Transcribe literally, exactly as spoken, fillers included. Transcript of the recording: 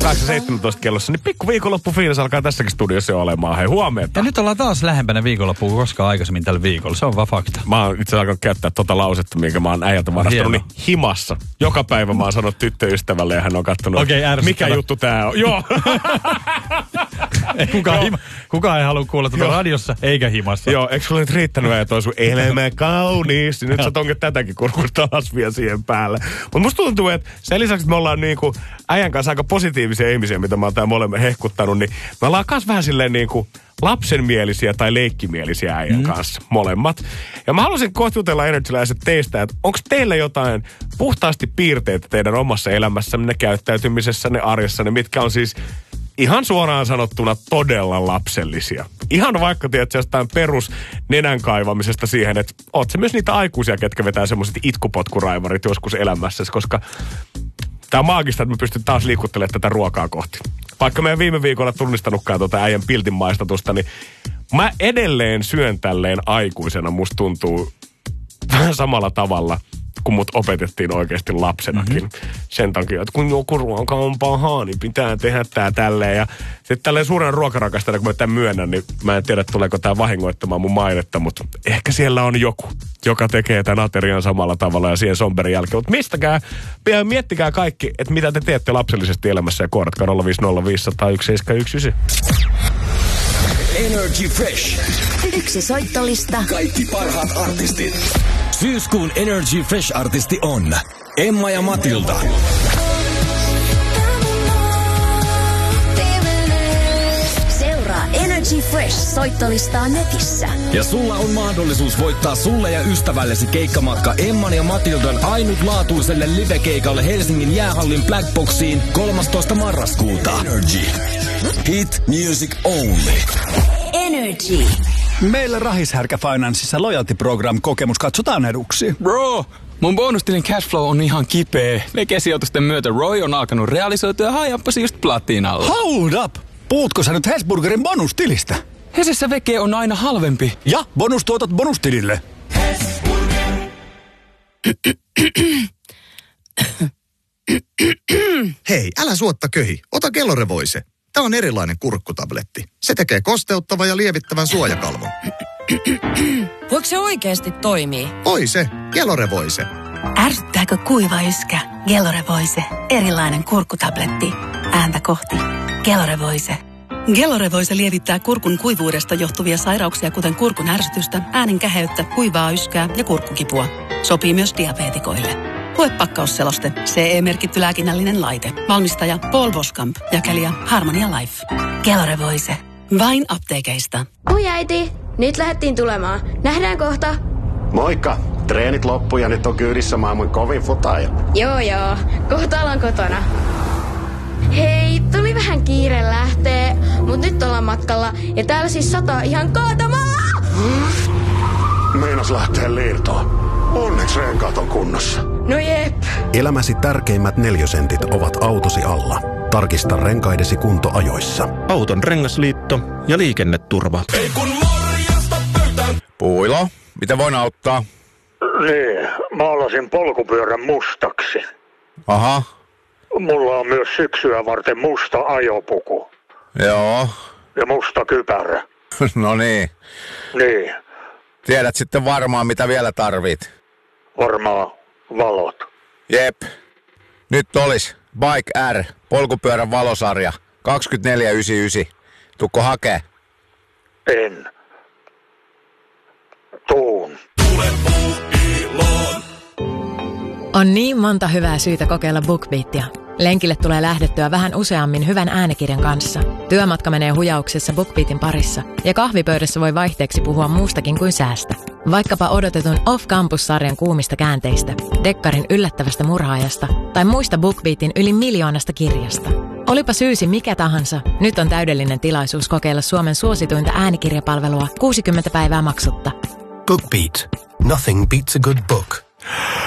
kahdeksan seitsemäntoista kellossa, niin pikku viikonloppufiilis alkaa tässäkin studiossa jo olemaan. Hei, huomenta. Ja nyt ollaan taas lähempänä viikonloppua kuin koskaan aikaisemmin tällä viikolla. Se on vaan fakta. Mä oon itse alkanut käyttää tota lausetta, minkä mä oon äijältä varastanut, niin himassa. Joka päivä mä oon sanonut tyttöystävälle ja hän on kattonut, okay, mikä juttu tää on. Joo. Ei, kukaan, hima, kukaan ei halua kuulla tuota radiossa eikä himassa. Joo, eikö sulla nyt riittänyt ja toi sun elämä kaunis? Nyt sä tonke tätäkin kurkusta alas vielä siihen päälle. Mutta musta tuntuu, että sen lisäksi, että me ollaan niinku äijän kanssa aika positiivisia ihmisiä, mitä mä oon täällä molemmat hehkuttanut, niin me ollaan kans vähän silleen niinku lapsenmielisiä tai leikkimielisiä äijän mm. kanssa, molemmat. Ja mä haluaisin kohta jutella Energyläiset teistä, että onko teillä jotain puhtaasti piirteitä teidän omassa elämässänne, käyttäytymisessänne, arjessanne, mitkä on siis ihan suoraan sanottuna todella lapsellisia. Ihan vaikka tiedät jostain perus nenän kaivamisesta siihen, että oot se myös niitä aikuisia, ketkä vetää semmoiset itkupotkuraivarit joskus elämässäsi, koska tää on maagista, että mä pystyn taas liikuttelemaan tätä ruokaa kohti. Vaikka mä en viime viikolla tunnistanutkaan tuota äijän piltin maistatusta, niin mä edelleen syön tälleen aikuisena. Musta tuntuu vähän samalla tavalla, kun mut opetettiin oikeasti lapsenakin. Mm-hmm. Sen takia, että kun joku ruoka on pahaa, niin pitää tehdä tää tälleen. Ja sitten tälleen suuren ruokarakastajana, kun mä tämän myönnän, niin mä en tiedä, tuleeko tää vahingoittamaan mun mainetta, mutta ehkä siellä on joku, joka tekee tämän aterian samalla tavalla ja siihen somberin jälkeen. Mutta mistäkään, miettikää kaikki, että mitä te teette lapsellisesti elämässä ja kohdatkaa nolla viisi nolla viisi nolla yksi seitsemän yksi yhdeksän. Energy Fresh. Yksi soittolista. Kaikki parhaat artistit. Syyskuun Energy Fresh-artisti on Emma ja Matilda. Seuraa Energy Fresh soittolistaa netissä. Ja sulla on mahdollisuus voittaa sulle ja ystävällesi keikkamatka Emman ja Matildan ainutlaatuiselle livekeikalle Helsingin jäähallin Blackboxiin kolmastoista marraskuuta. Energy. Hit music only. Energy. Meillä Rahishärkä Financeissa Loyalty Program -kokemus katsotaan eduksi. Bro, mun bonustilin cashflow on ihan kipeä. Veke-sijoitusten myötä Roy on alkanut realisoitua ja hajappasi just platinalla. Hold up! Puhutko sä nyt Hesburgerin bonustilistä? Hesessä veke on aina halvempi. Ja bonustuotot bonustilille. Hei, älä suotta köhi. Ota Gelore-Voice. Tämä on erilainen kurkkutabletti. Se tekee kosteuttavan ja lievittävän suojakalvon. Voiko se oikeasti toimii? Oi se, Gelore-Voice. Ärsyttääkö kuiva yskä? Gelore-Voice. Erilainen kurkkutabletti. Ääntä kohti. Gelore-Voice. Gelore-Voice lievittää kurkun kuivuudesta johtuvia sairauksia, kuten kurkun ärsytystä, äänen käheyttä, kuivaa yskää ja kurkkukipua. Sopii myös diabeetikoille. Lue pakkausseloste. C E-merkitty lääkinnällinen laite. Valmistaja Paul Boskamp. Jakelija Harmonia Life. Gelore-Voice. Vain apteekeista. Oi äiti, nyt lähdettiin tulemaan. Nähdään kohta. Moikka. Treenit loppu ja nyt on kyydissä maailman kovin futaaja. Joo joo, kohta ollaan kotona. Hei, tuli vähän kiire lähtee, mut nyt ollaan matkalla ja täällä siis sataa ihan kaatamaa. Meinas lähtee liirtoon. Onneksi renkaat on kunnossa. No jep. Elämäsi tärkeimmät neliösentit ovat autosi alla. Tarkista renkaidesi kunto ajoissa. Auton rengasliitto ja liikenneturva. Ei kun morjesta pöytään. Puilo, miten voin auttaa? Niin, maalasin polkupyörän mustaksi. Aha. Mulla on myös syksyä varten musta ajopuku. Joo. Ja musta kypärä. No niin. Niin. Tiedät sitten varmaan, mitä vielä tarvit. Varmaan valot. Jep. Nyt olis Bike R, polkupyörän valosarja, kaksikymmentäneljä yhdeksänkymmentäyhdeksän. Tukko hakee? En. Tuun. On niin monta hyvää syytä kokeilla BookBeatia. Lenkille tulee lähdettyä vähän useammin hyvän äänikirjan kanssa. Työmatka menee hujauksessa BookBeatin parissa. Ja kahvipöydässä voi vaihteeksi puhua muustakin kuin säästä. Vaikkapa odotetun Off-Campus-sarjan kuumista käänteistä, dekkarin yllättävästä murhaajasta tai muista BookBeatin yli miljoonasta kirjasta. Olipa syysi mikä tahansa, nyt on täydellinen tilaisuus kokeilla Suomen suosituinta äänikirjapalvelua kuusikymmentä päivää maksutta. BookBeat. Nothing beats a good book.